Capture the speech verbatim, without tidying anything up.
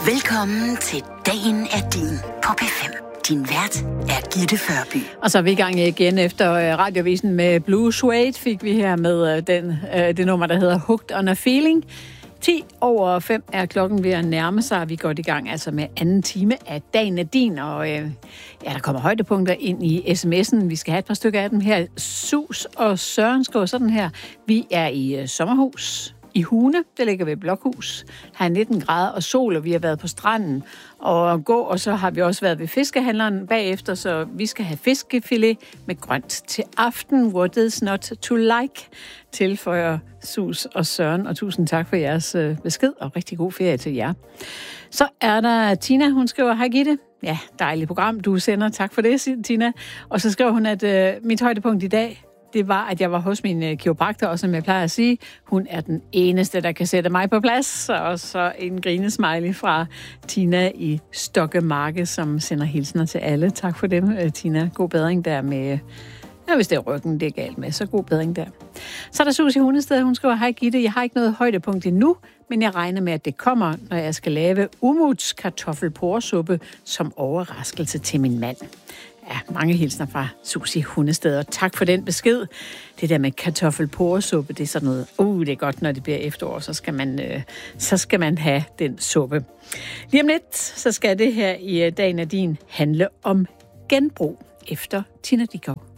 Velkommen til Dagen er din på P fem. Din vært er Gitte Førby. Og så er vi i gang igen efter radiovisen med Blue Suede, fik vi her med den, det nummer, der hedder Hooked on a Feeling. ti over fem er klokken ved at nærme sig. Vi går i gang altså med anden time af Dagen er din, og øh, ja, der kommer højdepunkter ind i sms'en. Vi skal have et par stykker af dem her. Sus og Søren skriver sådan her. Vi er i øh, sommerhus i Hune, det ligger ved Blokhus. Her er nitten grader og sol, og vi har været på stranden og gå, og så har vi også været ved fiskehandleren bagefter, så vi skal have fiskefilet med grønt til aften. What is not to like? Tilføjer Sus og Søren, og tusind tak for jeres besked, og rigtig god ferie til jer. Så er der Tina, hun skriver, hej Gitte. Ja, dejligt program, du sender. Tak for det, Tina. Og så skriver hun, at øh, mit højdepunkt i dag, det var, at jeg var hos min kiropraktor, og som jeg plejer at sige, hun er den eneste, der kan sætte mig på plads. Og så en grinesmiley fra Tina i Stokkemarke, som sender hilsner til alle. Tak for dem, Tina. God bedring der med... Ja, hvis det er ryggen, det er galt med, så god bedring der. Så er der Susie Hundested, hun skriver, hej Gitte, jeg har ikke noget højdepunkt endnu, men jeg regner med, at det kommer, når jeg skal lave umuts kartoffelporsuppe som overraskelse til min mand. Ja, mange hilsner fra Susie Hundested, og tak for den besked. Det der med kartoffelporsuppe, det er sådan noget, uh, det er godt, når det bliver efterår, så skal man, øh, så skal man have den suppe. Lige om lidt, så skal det her i Dagen er din handle om genbrug efter Tina Dickow.